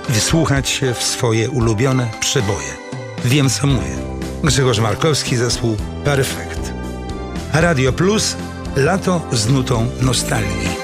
wsłuchać się w swoje ulubione przeboje. Wiem, co mówię. Grzegorz Markowski, zespół Perfekt. Radio Plus, lato z nutą nostalgii.